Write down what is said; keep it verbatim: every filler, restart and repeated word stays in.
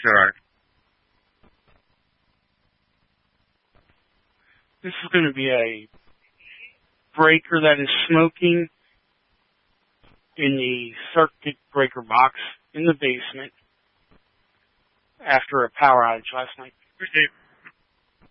alright. This is going to be a breaker that is smoking in the circuit breaker box in the basement after a power outage last night. Appreciate it.